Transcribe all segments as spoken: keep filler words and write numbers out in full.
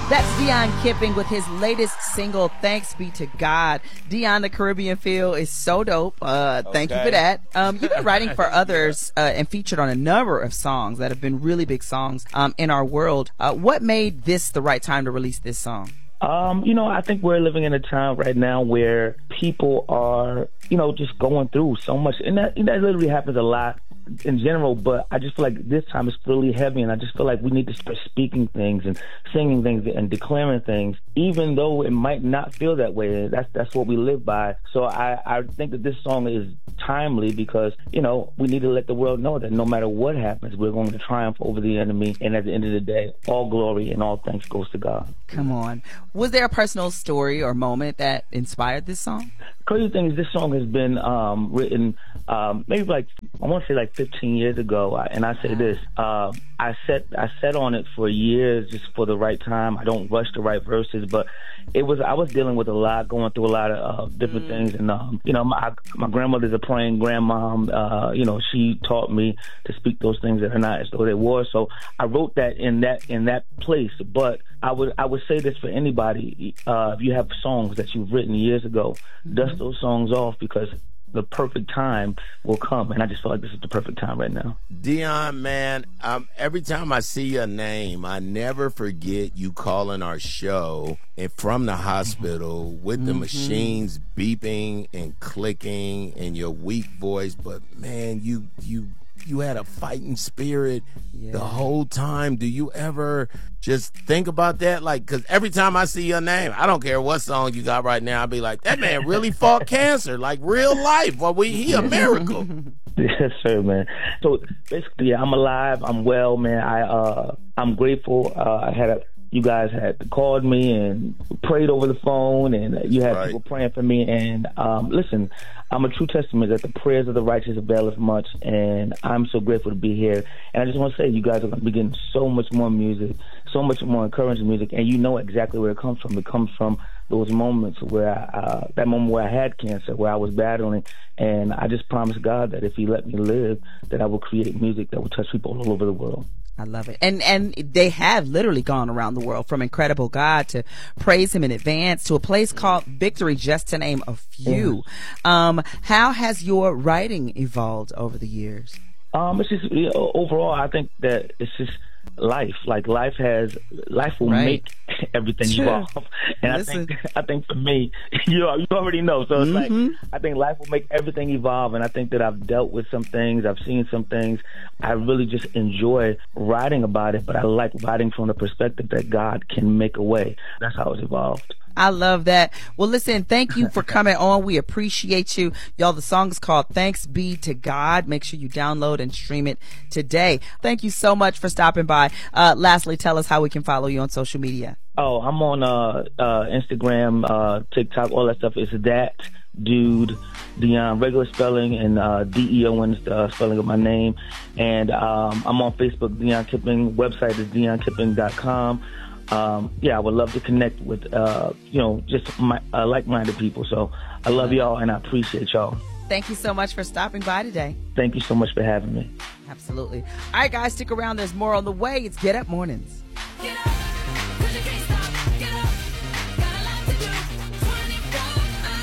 That's Dion Kipping with his latest single, Thanks Be to God. Dion, the Caribbean feel is so dope. Uh, okay. Thank you for that. Um, you've been writing for others uh, and featured on a number of songs that have been really big songs um, in our world. Uh, what made this the right time to release this song? Um, you know, I think we're living in a time right now where people are, you know, just going through so much. And that, that literally happens a lot in general, but I just feel like this time is really heavy, and I just feel like we need to start speaking things and singing things and declaring things, even though it might not feel that way. That's that's what we live by. So I, I think that this song is timely because, you know, we need to let the world know that no matter what happens, we're going to triumph over the enemy, and at the end of the day, all glory and all thanks goes to God. Come on. Was there a personal story or moment that inspired this song? Crazy thing is, this song has been um, written um, maybe like, I want to say like fifteen years ago. And I say this, uh, I set I set on it for years just for the right time. I don't rush to write verses, but it was I was dealing with a lot, going through a lot of uh, different mm. things. And, um, you know, my, my grandmother's a praying grandmom. Uh, you know, she taught me to speak those things that are not as though they were. So I wrote that in that in that place. But I would I would say this for anybody. Uh, if you have songs that you've written years ago, mm-hmm. dust those songs off, because the perfect time will come, and I just feel like this is the perfect time right now. Dion, man, um, every time I see your name, I never forget you calling our show and from the hospital with mm-hmm. the machines beeping and clicking and your weak voice, but man, you you you had a fighting spirit yeah. the whole time. Do you ever just think about that? Like, because every time I see your name, I don't care what song you got right now, I'll be like, that man really fought cancer, like real life. Well, we he a miracle. Yes, sir, man. So basically, yeah, I'm alive. I'm well, man. I uh, I'm grateful. Uh, I had a. You guys had called me and prayed over the phone, and you had right. people praying for me. And um, listen, I'm a true testament that the prayers of the righteous availeth much, and I'm so grateful to be here. And I just want to say, you guys are going to be getting so much more music, so much more encouraging music, and you know exactly where it comes from. It comes from those moments where, I, uh, that moment where I had cancer, where I was battling, and I just promised God that if He let me live, that I will create music that will touch people all over the world. I love it. And and they have literally gone around the world, from Incredible God to Praise Him in Advance to a place called Victory, just to name a few. Yeah. Um, how has your writing evolved over the years? Um, it's just, you know, overall, I think that it's just life. Like life has, life will right. make everything sure. evolve. And Listen. I think, I think for me, you know, you already know. So it's mm-hmm. like, I think life will make everything evolve. And I think that I've dealt with some things, I've seen some things. I really just enjoy writing about it, but I like writing from the perspective that God can make a way. That's how it's evolved. I love that. Well, listen, thank you for coming on. We appreciate you. Y'all, the song is called Thanks Be to God. Make sure you download and stream it today. Thank you so much for stopping by. Uh, lastly, tell us how we can follow you on social media. Oh, I'm on uh, uh, Instagram, uh, TikTok, all that stuff. It's that dude, Dion, regular spelling, and uh, D E O N is the spelling of my name. And um, I'm on Facebook, Dion Kipping. Website is dion kipping dot com. Um, yeah, I would love to connect with, uh, you know, just my, uh, like-minded people. So I love y'all, and I appreciate y'all. Thank you so much for stopping by today. Thank you so much for having me. Absolutely. All right, guys, stick around. There's more on the way. It's Get Up Mornings. Get up, 'cause you can't stop. Get up. Got a lot to do. twenty-four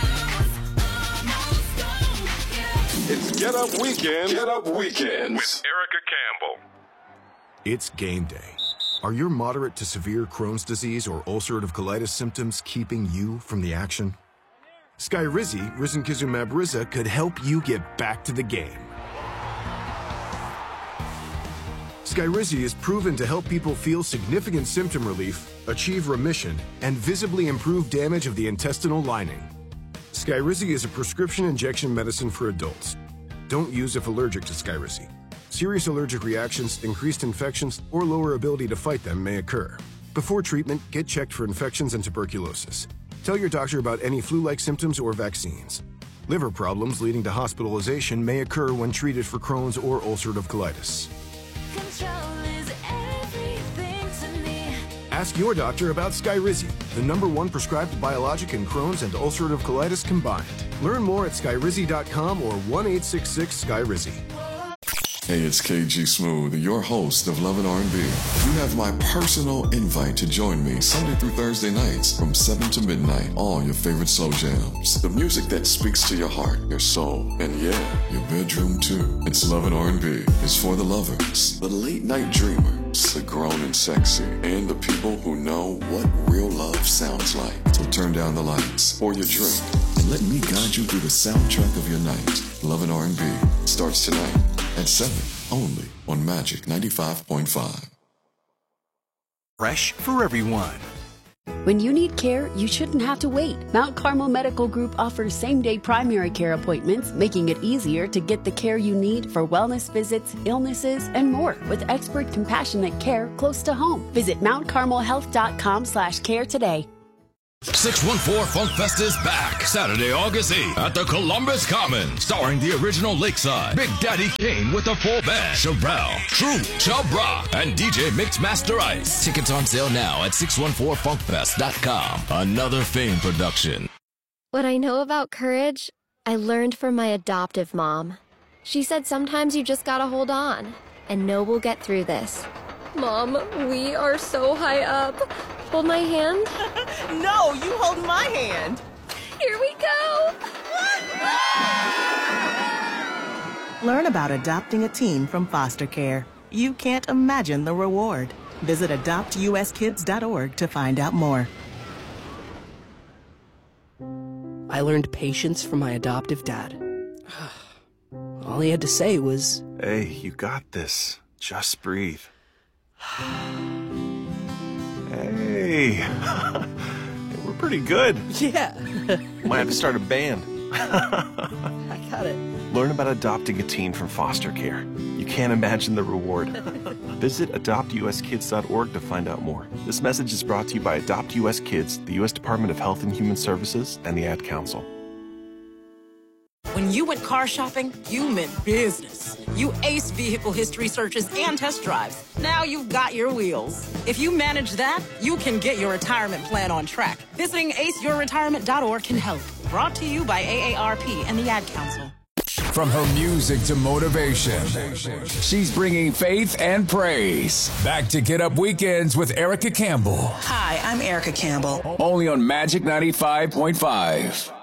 hours almost gone. Get up. It's Get Up Weekend. Get Up Weekends with Erica Campbell. It's game day. Are your moderate to severe Crohn's disease or ulcerative colitis symptoms keeping you from the action? Skyrizi, risankizumab Riza, could help you get back to the game. Skyrizi is proven to help people feel significant symptom relief, achieve remission, and visibly improve damage of the intestinal lining. Skyrizi is a prescription injection medicine for adults. Don't use if allergic to Skyrizi. Serious allergic reactions, increased infections, or lower ability to fight them may occur. Before treatment, get checked for infections and tuberculosis. Tell your doctor about any flu-like symptoms or vaccines. Liver problems leading to hospitalization may occur when treated for Crohn's or ulcerative colitis. Control is everything to me. Ask your doctor about Skyrizi, the number one prescribed biologic in Crohn's and ulcerative colitis combined. Learn more at skyrizi dot com or one eight six six Skyrizi. Hey, it's K G Smooth, your host of Love and R and B. You have my personal invite to join me Sunday through Thursday nights from seven to midnight. All your favorite slow jams. The music that speaks to your heart, your soul, and yeah, your bedroom too. It's Love and R and B. It's for the lovers, the late night dreamers, the grown and sexy, and the people who know what real love sounds like. So turn down the lights, pour your drink, and let me guide you through the soundtrack of your night. Love and R and B starts tonight at seven, only on Magic ninety-five point five. Fresh for everyone. When you need care, you shouldn't have to wait. Mount Carmel Medical Group offers same-day primary care appointments, making it easier to get the care you need for wellness visits, illnesses, and more with expert, compassionate care close to home. Visit mount carmel health dot com slash care today. six one four Funk Fest is back Saturday, August eighth at the Columbus Commons, starring the original Lakeside, Big Daddy Kane with the full band, Sherelle, True, Chubb Rock, and D J Mixmaster Ice. Tickets on sale now at six one four funk fest dot com. Another Fame production. What I know about courage, I learned from my adoptive mom. She said sometimes you just gotta hold on and know we'll get through this. Mom, we are so high up. Hold my hand. No, you hold my hand. Here we go. Learn about adopting a teen from foster care. You can't imagine the reward. Visit adopt u s kids dot org to find out more. I learned patience from my adoptive dad. All he had to say was, "Hey, you got this. Just breathe." Hey, we're pretty good. Yeah. Might have to start a band. I got it. Learn about adopting a teen from foster care. You can't imagine the reward. Visit adopt u s kids dot org to find out more. This message is brought to you by Adopt U S Kids, the U S Department of Health and Human Services, and the Ad Council. When you went car shopping, you meant business. You aced vehicle history searches and test drives. Now you've got your wheels. If you manage that, you can get your retirement plan on track. Visiting ace your retirement dot org can help. Brought to you by A A R P and the Ad Council. From her music to motivation, she's bringing faith and praise. Back to Get Up Weekends with Erica Campbell. Hi, I'm Erica Campbell. Only on Magic ninety-five point five.